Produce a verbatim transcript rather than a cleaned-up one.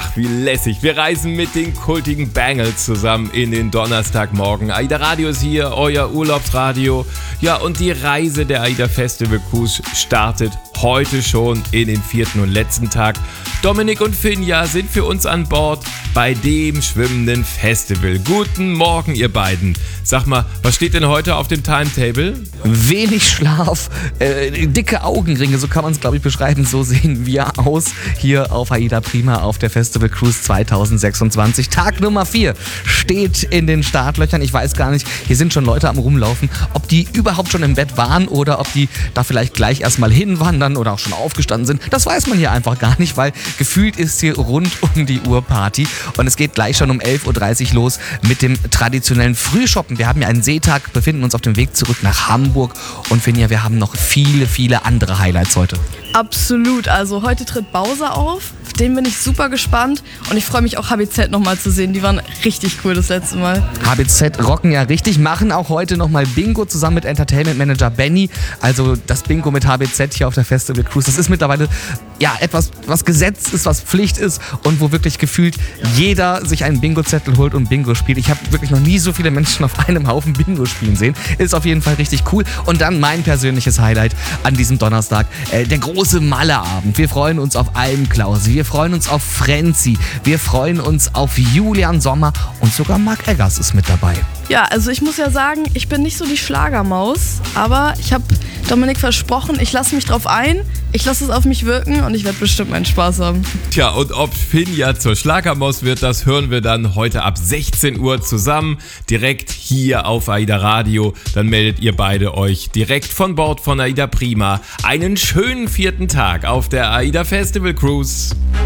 Ach, wie lässig. Wir reisen mit den kultigen Bangles zusammen in den Donnerstagmorgen. AIDA Radio ist hier, euer Urlaubsradio. Ja, und die Reise der AIDA Festival Cruise startet heute schon in den vierten und letzten Tag. Dominik und Finja sind für uns an Bord bei dem schwimmenden Festival. Guten Morgen, ihr beiden. Sag mal, was steht denn heute auf dem Timetable? Wenig Schlaf, äh, dicke Augenringe, so kann man es, glaube ich, beschreiben. So sehen wir aus hier auf AIDA Prima auf der Festival Cruise zwanzig sechsundzwanzig. Tag Nummer vier steht in den Startlöchern. Ich weiß gar nicht, hier sind schon Leute am Rumlaufen, ob die überhaupt schon im Bett waren oder ob die da vielleicht gleich erstmal hinwandern oder auch schon aufgestanden sind. Das weiß man hier einfach gar nicht, weil gefühlt ist hier rund um die Uhr Party. Und es geht gleich schon um elf Uhr dreißig los mit dem traditionellen Frühshoppen. Wir haben ja einen Seetag, befinden uns auf dem Weg zurück nach Hamburg. Und Finja, wir haben noch viele, viele andere Highlights heute. Absolut, also heute tritt Bowser auf, auf den bin ich super gespannt und ich freue mich auch H B Z nochmal zu sehen, die waren richtig cool das letzte Mal. H B Z rocken ja richtig, machen auch heute nochmal Bingo zusammen mit Entertainment Manager Benny, also das Bingo mit H B Z hier auf der Festival Cruise, das ist mittlerweile ja etwas, was Gesetz ist, was Pflicht ist und wo wirklich gefühlt jeder sich einen Bingo-Zettel holt und Bingo spielt. Ich habe wirklich noch nie so viele Menschen auf einem Haufen Bingo spielen sehen, ist auf jeden Fall richtig cool. Und dann mein persönliches Highlight an diesem Donnerstag, äh, der große Malle-Abend. Wir freuen uns auf Almklause, wir freuen uns auf Frenzy, wir freuen uns auf Julian Sommer und sogar Mark Eggers ist mit dabei. Ja, also ich muss ja sagen, ich bin nicht so die Schlagermaus, aber ich habe Dominik versprochen, ich lasse mich drauf ein, ich lasse es auf mich wirken und ich werde bestimmt meinen Spaß haben. Tja, und ob Finja zur Schlagermaus wird, das hören wir dann heute ab sechzehn Uhr zusammen, direkt hier auf AIDA Radio. Dann meldet ihr beide euch direkt von Bord von AIDA Prima. Einen schönen vierten Tag auf der AIDA Festival Cruise.